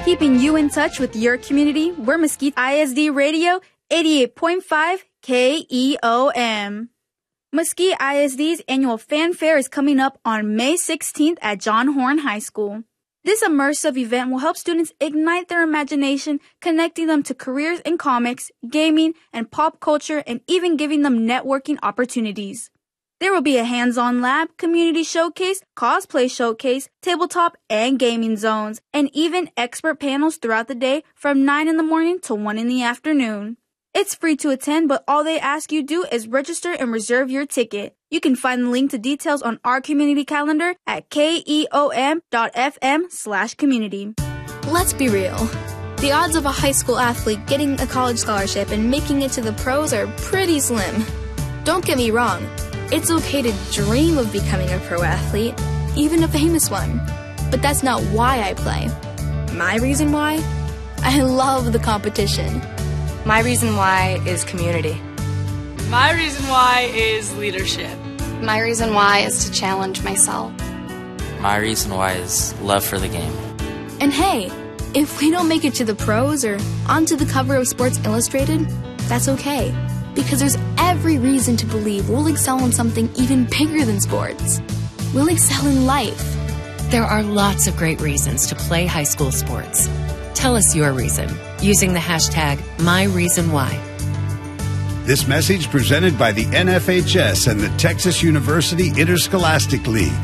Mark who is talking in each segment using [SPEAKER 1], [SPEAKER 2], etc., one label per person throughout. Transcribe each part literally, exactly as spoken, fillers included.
[SPEAKER 1] Keeping you in touch with your community, we're Mesquite I S D Radio, eighty-eight point five K E O M. Mesquite I S D's annual fan fair is coming up on May sixteenth at John Horn High School. This immersive event will help students ignite their imagination, connecting them to careers in comics, gaming, and pop culture, and even giving them networking opportunities. There will be a hands-on lab, community showcase, cosplay showcase, tabletop and gaming zones, and even expert panels throughout the day from nine in the morning to one in the afternoon. It's free to attend, but all they ask you do is register and reserve your ticket. You can find the link to details on our community calendar at keom.fm slash community.
[SPEAKER 2] Let's be real. The odds of a high school athlete getting a college scholarship and making it to the pros are pretty slim. Don't get me wrong. It's okay to dream of becoming a pro athlete, even a famous one. But that's not why I play. My reason why? I love the competition.
[SPEAKER 3] My reason why is community.
[SPEAKER 4] My reason why is leadership.
[SPEAKER 5] My reason why is to challenge myself.
[SPEAKER 6] My reason why is love for the game.
[SPEAKER 2] And hey, if we don't make it to the pros or onto the cover of Sports Illustrated, that's okay. Because there's every reason to believe we'll excel in something even bigger than sports. We'll excel in life.
[SPEAKER 7] There are lots of great reasons to play high school sports. Tell us your reason using the hashtag MyReasonWhy.
[SPEAKER 8] This message presented by the N F H S and the Texas University Interscholastic League.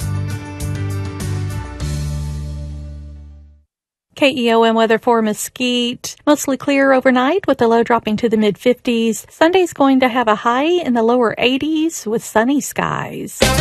[SPEAKER 9] K E O M weather for Mesquite. Mostly clear overnight with the low dropping to the mid fifties. Sunday's going to have a high in the lower eighties with sunny skies.